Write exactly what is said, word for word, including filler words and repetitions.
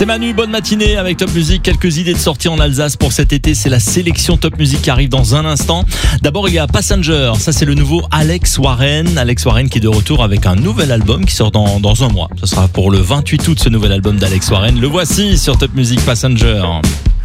C'est Manu, bonne matinée avec Top Music. Quelques idées de sortie en Alsace pour cet été. C'est la sélection Top Music qui arrive dans un instant. D'abord, il y a Passenger. Ça, c'est le nouveau Alex Warren. Alex Warren qui est de retour avec un nouvel album qui sort dans, dans un mois. Ce sera pour le vingt-huit août, ce nouvel album d'Alex Warren. Le voici sur Top Music, Passenger.